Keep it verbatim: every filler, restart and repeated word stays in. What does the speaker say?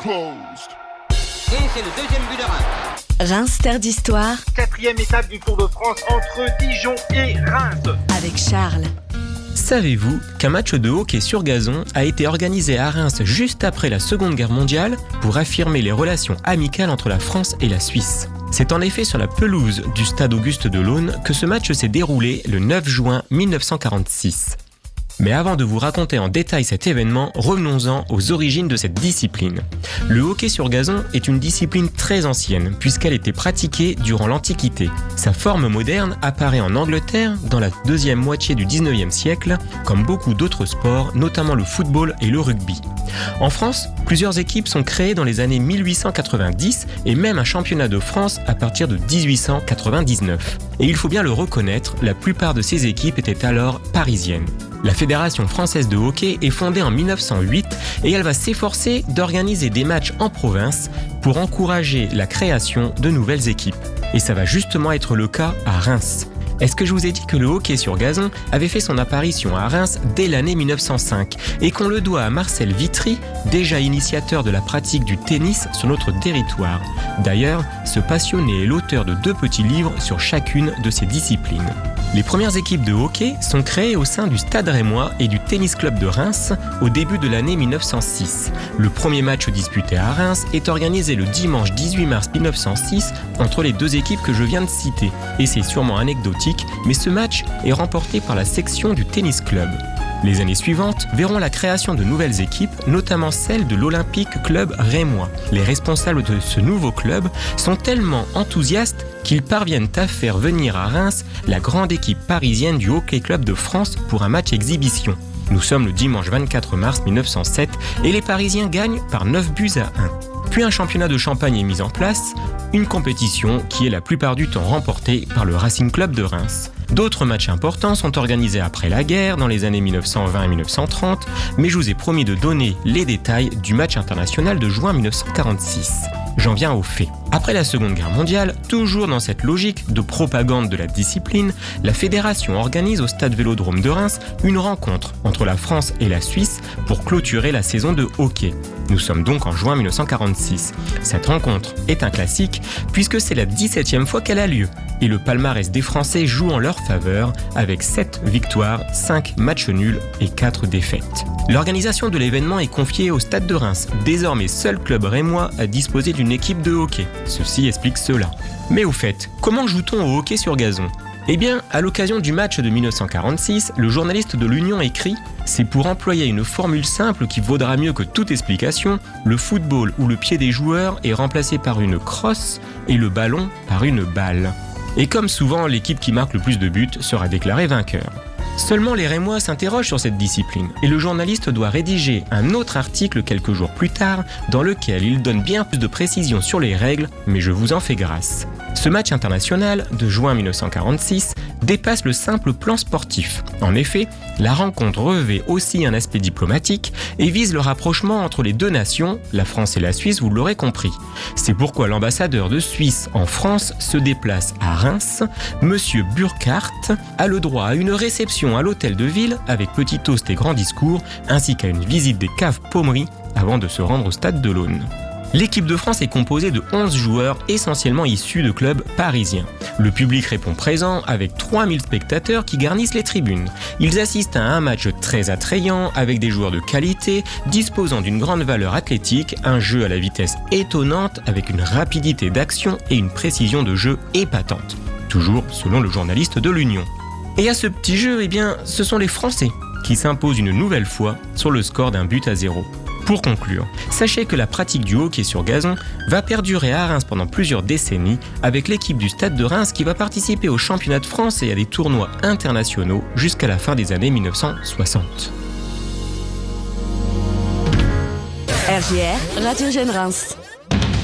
closed. Et c'est le deuxième but de Reims. Reims, terre d'histoire. Quatrième étape du Tour de France entre Dijon et Reims. Avec Charles. Savez-vous qu'un match de hockey sur gazon a été organisé à Reims juste après la Seconde Guerre mondiale pour affirmer les relations amicales entre la France et la Suisse ? C'est en effet sur la pelouse du stade Auguste Delaune que ce match s'est déroulé le neuf juin mille neuf cent quarante-six. Mais avant de vous raconter en détail cet événement, revenons-en aux origines de cette discipline. Le hockey sur gazon est une discipline très ancienne puisqu'elle était pratiquée durant l'Antiquité. Sa forme moderne apparaît en Angleterre dans la deuxième moitié du dix-neuvième siècle, comme beaucoup d'autres sports, notamment le football et le rugby. En France, plusieurs équipes sont créées dans les années mille huit cent quatre-vingt-dix et même un championnat de France à partir de dix-huit cent quatre-vingt-dix-neuf. Et il faut bien le reconnaître, la plupart de ces équipes étaient alors parisiennes. La Fédération française de hockey est fondée en mille neuf cent huit et elle va s'efforcer d'organiser des matchs en province pour encourager la création de nouvelles équipes. Et ça va justement être le cas à Reims. Est-ce que je vous ai dit que le hockey sur gazon avait fait son apparition à Reims dès l'année mille neuf cent cinq et qu'on le doit à Marcel Vitry, déjà initiateur de la pratique du tennis sur notre territoire. D'ailleurs, ce passionné est l'auteur de deux petits livres sur chacune de ces disciplines. Les premières équipes de hockey sont créées au sein du Stade Rémois et du Tennis Club de Reims au début de l'année mille neuf cent six. Le premier match disputé à Reims est organisé le dimanche dix-huit mars mille neuf cent six entre les deux équipes que je viens de citer. Et c'est sûrement anecdotique, mais ce match est remporté par la section du Tennis Club. Les années suivantes verront la création de nouvelles équipes, notamment celle de l'Olympique Club Rémois. Les responsables de ce nouveau club sont tellement enthousiastes qu'ils parviennent à faire venir à Reims la grande équipe parisienne du Hockey Club de France pour un match exhibition. Nous sommes le dimanche vingt-quatre mars mille neuf cent sept et les Parisiens gagnent par neuf buts à un. Puis un championnat de Champagne est mis en place, une compétition qui est la plupart du temps remportée par le Racing Club de Reims. D'autres matchs importants sont organisés après la guerre, dans les années mille neuf cent vingt et mille neuf cent trente, mais je vous ai promis de donner les détails du match international de juin mille neuf cent quarante-six. J'en viens aux faits. Après la Seconde Guerre mondiale, toujours dans cette logique de propagande de la discipline, la fédération organise au stade Vélodrome de Reims une rencontre entre la France et la Suisse pour clôturer la saison de hockey. Nous sommes donc en juin mille neuf cent quarante-six. Cette rencontre est un classique puisque c'est la dix-septième fois qu'elle a lieu et le palmarès des Français joue en leur faveur avec sept victoires, cinq matchs nuls et quatre défaites. L'organisation de l'événement est confiée au Stade de Reims, désormais seul club rémois à disposer d'une équipe de hockey. Ceci explique cela. Mais au fait, comment joue-t-on au hockey sur gazon ? Eh bien, à l'occasion du match de mille neuf cent quarante-six, le journaliste de l'Union écrit « C'est pour employer une formule simple qui vaudra mieux que toute explication, le football où le pied des joueurs est remplacé par une crosse et le ballon par une balle. » Et comme souvent, l'équipe qui marque le plus de buts sera déclarée vainqueur. Seulement les Rémois s'interrogent sur cette discipline et le journaliste doit rédiger un autre article quelques jours plus tard dans lequel il donne bien plus de précisions sur les règles, mais je vous en fais grâce. Ce match international de juin mille neuf cent quarante-six dépasse le simple plan sportif. En effet, la rencontre revêt aussi un aspect diplomatique et vise le rapprochement entre les deux nations, la France et la Suisse, vous l'aurez compris. C'est pourquoi l'ambassadeur de Suisse en France se déplace à Reims. Monsieur Burkhardt a le droit à une réception à l'hôtel de ville avec petit toast et grand discours, ainsi qu'à une visite des caves Pommery avant de se rendre au stade de l'Aune. L'équipe de France est composée de onze joueurs essentiellement issus de clubs parisiens. Le public répond présent avec trois mille spectateurs qui garnissent les tribunes. Ils assistent à un match très attrayant avec des joueurs de qualité, disposant d'une grande valeur athlétique, un jeu à la vitesse étonnante avec une rapidité d'action et une précision de jeu épatante. Toujours selon le journaliste de l'Union. Et à ce petit jeu, eh bien, ce sont les Français qui s'imposent une nouvelle fois sur le score d'un but à zéro. Pour conclure, sachez que la pratique du hockey sur gazon va perdurer à Reims pendant plusieurs décennies avec l'équipe du Stade de Reims qui va participer au championnat de France et à des tournois internationaux jusqu'à la fin des années mille neuf cent soixante. R J R, Radio Jeune Reims.